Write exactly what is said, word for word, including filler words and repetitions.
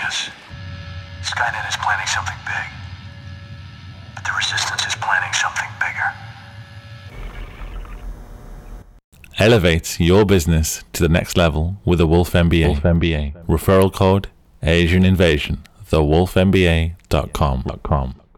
this. Skynet is planning something big. But the Resistance is planning something bigger. Elevate your business to the next level with the Wolf M B A. Wolf M B A. Referral code Asian Invasion. the wolf m b a dot com.